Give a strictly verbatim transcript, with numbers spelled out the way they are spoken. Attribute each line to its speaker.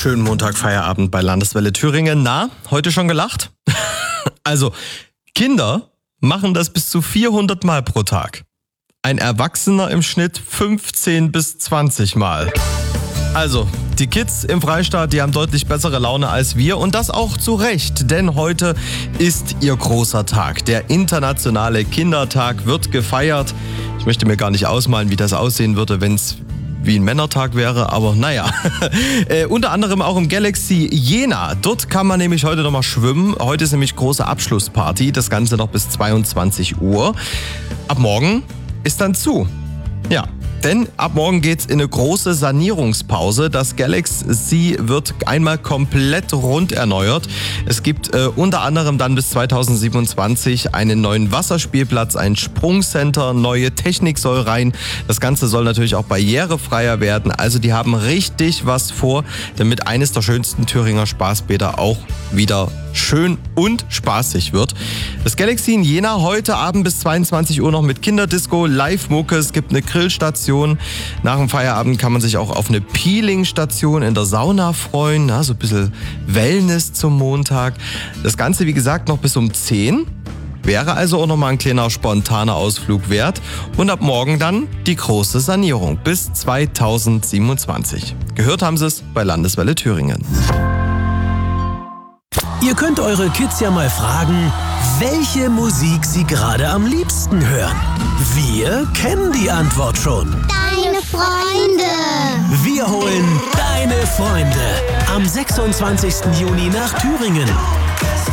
Speaker 1: Schönen Montagfeierabend bei Landeswelle Thüringen. Na, heute schon gelacht? Also, Kinder machen das bis zu vierhundert Mal pro Tag. Ein Erwachsener im Schnitt fünfzehn bis zwanzig Mal. Also, die Kids im Freistaat, die haben deutlich bessere Laune als wir und das auch zu Recht, denn heute ist ihr großer Tag. Der internationale Kindertag wird gefeiert. Ich möchte mir gar nicht ausmalen, wie das aussehen würde, wenn es wie ein Männertag wäre, aber naja. äh, unter anderem auch im Galaxy Jena. Dort kann man nämlich heute nochmal schwimmen. Heute ist nämlich große Abschlussparty, das Ganze noch bis zweiundzwanzig Uhr. Ab morgen ist dann zu. Ja. Denn ab morgen geht's in eine große Sanierungspause. Das Galaxy wird einmal komplett rund erneuert. Es gibt äh, unter anderem dann bis zweitausendsiebenundzwanzig einen neuen Wasserspielplatz, ein Sprungcenter, neue Technik soll rein. Das Ganze soll natürlich auch barrierefreier werden. Also die haben richtig was vor, damit eines der schönsten Thüringer Spaßbäder auch wieder schön und spaßig wird. Das Galaxy in Jena heute Abend bis zweiundzwanzig Uhr noch mit Kinderdisco, Live-Mucke, es gibt eine Grillstation. Nach dem Feierabend kann man sich auch auf eine Peeling-Station in der Sauna freuen, na, so ein bisschen Wellness zum Montag. Das Ganze, wie gesagt, noch bis um zehn. Wäre also auch nochmal ein kleiner spontaner Ausflug wert. Und ab morgen dann die große Sanierung bis zweitausendsiebenundzwanzig. Gehört haben Sie es bei Landeswelle Thüringen.
Speaker 2: Ihr könnt eure Kids ja mal fragen, welche Musik sie gerade am liebsten hören. Wir kennen die Antwort schon.
Speaker 3: Deine Freunde.
Speaker 2: Wir holen deine Freunde am sechsundzwanzigsten Juni nach Thüringen.